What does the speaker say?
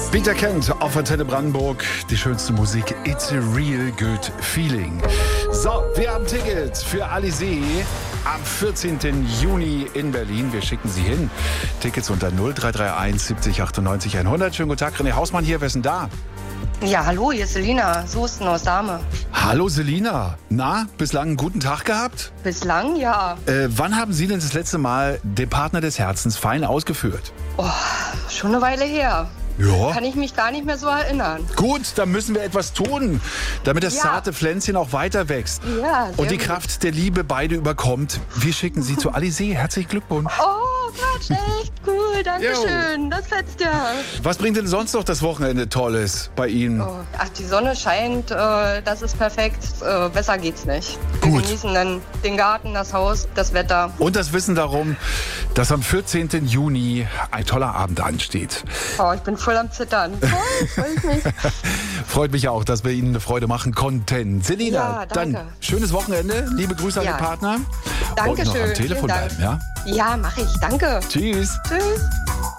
Peter Kent auf Antenne Brandenburg. Die schönste Musik. It's a real good feeling. So, wir haben Tickets für Alizé am 14. Juni in Berlin. Wir schicken sie hin. Tickets unter 0331 70 98 100. Schönen guten Tag, René Hausmann hier. Wer ist denn da? Ja, hallo, hier ist Selina, Soesten aus Dahme. Hallo Selina. Na, bislang einen guten Tag gehabt? Bislang, ja. Wann haben Sie denn das letzte Mal den Partner des Herzens fein ausgeführt? Oh, schon eine Weile her. Ja. Kann ich mich gar nicht mehr so erinnern. Gut, dann müssen wir etwas tun, damit das zarte Pflänzchen auch weiter wächst. Ja, und die gut. Kraft der Liebe beide überkommt. Wir schicken Sie zu Alizé. Herzlichen Glückwunsch. Oh, Quatsch, echt cool, danke schön. Das fetzt ja. Was bringt denn sonst noch das Wochenende Tolles bei Ihnen? Oh, ach, die Sonne scheint, das ist perfekt. Besser geht's nicht. Wir Gut. genießen dann den Garten, das Haus, das Wetter. Und das Wissen darum, dass am 14. Juni ein toller Abend ansteht. Oh, ich bin voll am Zittern. Voll, freue ich mich. Freut mich auch, dass wir Ihnen eine Freude machen konnten. Selina, Ja, danke. dann schönes Wochenende. Liebe Grüße an Ja. den Partner. Dankeschön. Und noch am Telefon Vielen Dank. bleiben, ja? Ja, mache ich. Danke. Tschüss. Tschüss.